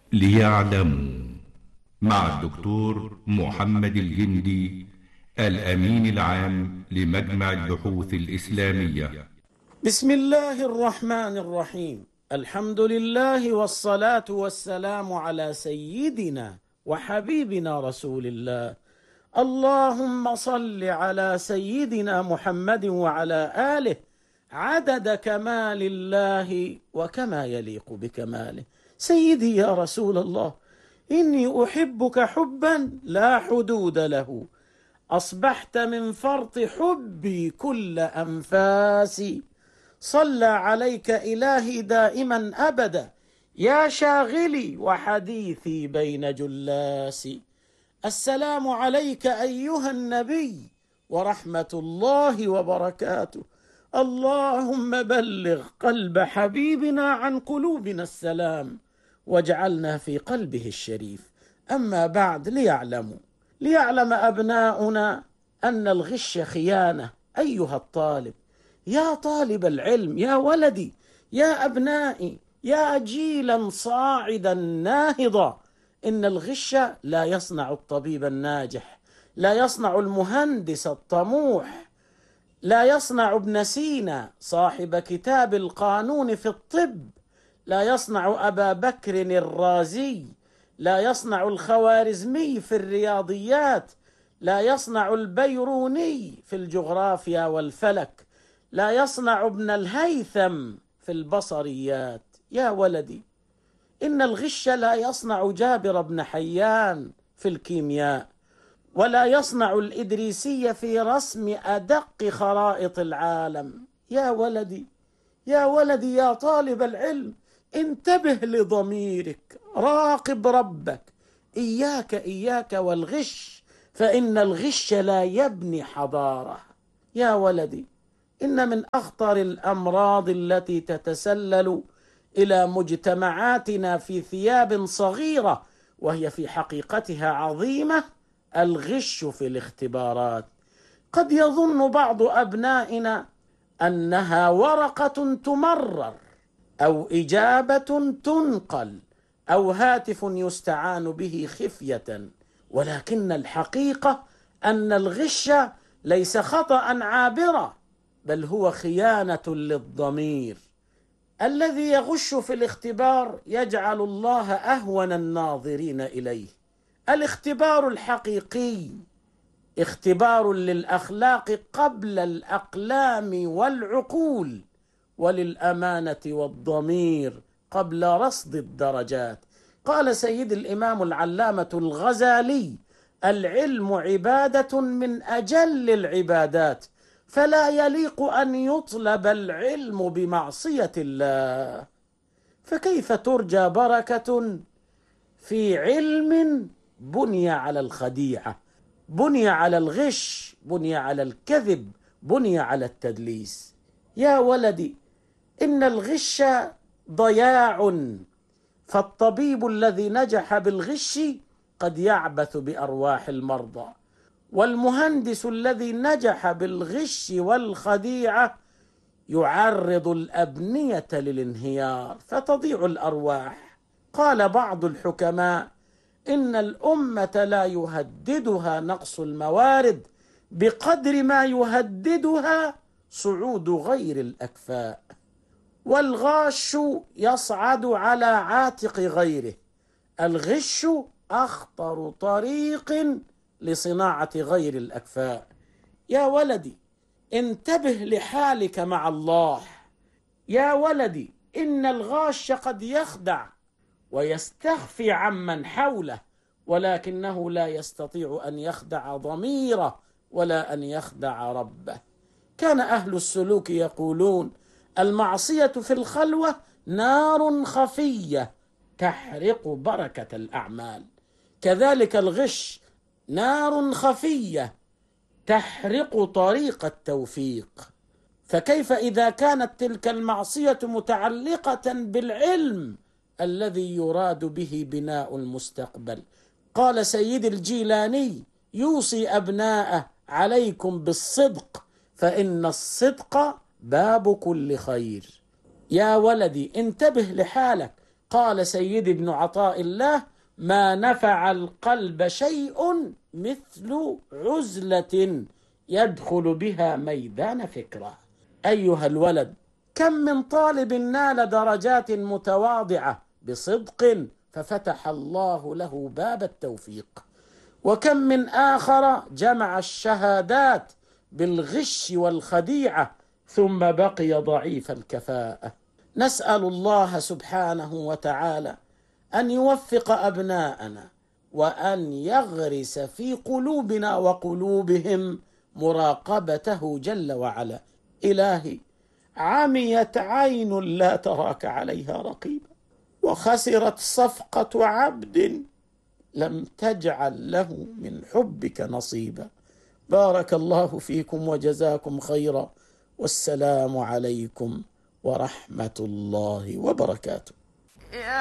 ليعلموا، مع الدكتور محمد الجندي، الأمين العام لمجمع البحوث الإسلامية. بسم الله الرحمن الرحيم. الحمد لله والصلاة والسلام على سيدنا وحبيبنا رسول الله. اللهم صل على سيدنا محمد وعلى آله عدد كمال الله وكما يليق بكماله. سيدي يا رسول الله، إني أحبك حبا لا حدود له، أصبحت من فرط حبي كل أنفاسي. صلى عليك إلهي دائما أبدا، يا شاغلي وحديثي بين جلاسي. السلام عليك أيها النبي ورحمة الله وبركاته. اللهم بلغ قلب حبيبنا عن قلوبنا السلام، واجعلنا في قلبه الشريف. أما بعد، ليعلم أبناؤنا أن الغش خيانة. أيها الطالب، يا طالب العلم، يا ولدي، يا أبنائي، يا جيلا صاعدا ناهضا، إن الغش لا يصنع الطبيب الناجح، لا يصنع المهندس الطموح، لا يصنع ابن سينا صاحب كتاب القانون في الطب، لا يصنع أبا بكر الرازي، لا يصنع الخوارزمي في الرياضيات، لا يصنع البيروني في الجغرافيا والفلك، لا يصنع ابن الهيثم في البصريات. يا ولدي، إن الغش لا يصنع جابر بن حيان في الكيمياء، ولا يصنع الإدريسي في رسم أدق خرائط العالم. يا ولدي، يا ولدي، يا طالب العلم، انتبه لضميرك، راقب ربك. إياك والغش، فإن الغش لا يبني حضارة. يا ولدي، إن من أخطر الأمراض التي تتسلل إلى مجتمعاتنا في ثياب صغيرة، وهي في حقيقتها عظيمة، الغش في الاختبارات. قد يظن بعض أبنائنا أنها ورقة تمرر، أو إجابة تنقل، أو هاتف يستعان به خفية، ولكن الحقيقة أن الغش ليس خطأ عابرا، بل هو خيانة للضمير. الذي يغش في الاختبار يجعل الله أهون الناظرين إليه. الاختبار الحقيقي اختبار للأخلاق قبل الأقلام والعقول، وللأمانة والضمير قبل رصد الدرجات. قال سيد الإمام العلامة الغزالي: العلم عبادة من أجل العبادات، فلا يليق أن يطلب العلم بمعصية الله. فكيف ترجى بركة في علم بني على الخديعة، بني على الغش، بني على الكذب، بني على التدليس؟ يا ولدي، إن الغش ضياع، فالطبيب الذي نجح بالغش قد يعبث بأرواح المرضى، والمهندس الذي نجح بالغش والخديعة يعرض الأبنية للانهيار فتضيع الأرواح. قال بعض الحكماء: إن الأمة لا يهددها نقص الموارد بقدر ما يهددها صعود غير الأكفاء، والغاش يصعد على عاتق غيره. الغش أخطر طريق لصناعة غير الأكفاء. يا ولدي، انتبه لحالك مع الله. يا ولدي، إن الغاش قد يخدع ويستخفي عمن حوله، ولكنه لا يستطيع أن يخدع ضميره ولا أن يخدع ربه. كان أهل السلوك يقولون: المعصية في الخلوة نار خفية تحرق بركة الأعمال. كذلك الغش نار خفية تحرق طريق التوفيق. فكيف إذا كانت تلك المعصية متعلقة بالعلم الذي يراد به بناء المستقبل؟ قال سيد الجيلاني يوصي أبناءه: عليكم بالصدق، فإن الصدق باب كل خير. يا ولدي، انتبه لحالك، قال سيدي ابن عطاء الله: ما نفع القلب شيء مثل عزلة يدخل بها ميدان فكرة. أيها الولد، كم من طالب نال درجات متواضعة بصدق ففتح الله له باب التوفيق، وكم من آخر جمع الشهادات بالغش والخديعة ثم بقي ضعيف الكفاءة. نسأل الله سبحانه وتعالى أن يوفق أبناءنا وأن يغرس في قلوبنا وقلوبهم مراقبته جل وعلا. إلهي، عميت عين لا تراك عليها رقيبا، وخسرت صفقة عبد لم تجعل له من حبك نصيبا. بارك الله فيكم وجزاكم خيرا، والسلام عليكم ورحمة الله وبركاته.